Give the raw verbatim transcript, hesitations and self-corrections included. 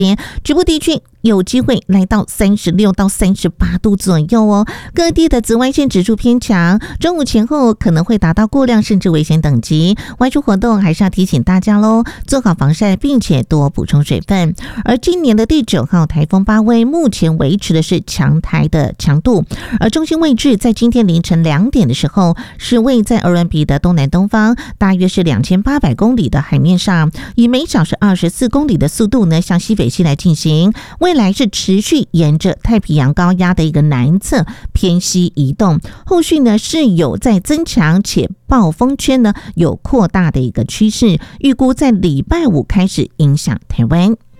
局部地区有机会来到三十六到三十八度左右哦。各地的紫外线指数偏强，中午前后可能会达到过量甚至危险等级，外出活动还是要提醒大家喽，做好防晒，并且多补充水分。而今年的第九号台风巴威目前维持的是强台的强度，而中心位置在今天凌晨两点的时候是位在哥伦比亚的东南东方，大约是两千八百公里的海面上，以每小时二十四公里的速度呢向西北西来进行，未来是持续沿着太平洋高压的一个南侧偏西移动，后续呢是有在增强，且暴风圈呢有扩大的一个趋势，预估在礼拜五开始影响台湾。